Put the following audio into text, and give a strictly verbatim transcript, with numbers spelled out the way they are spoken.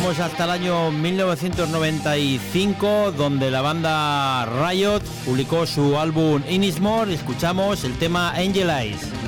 vamos hasta el año mil novecientos noventa y cinco, donde la banda Riot publicó su álbum In Is More y escuchamos el tema Angel Eyes.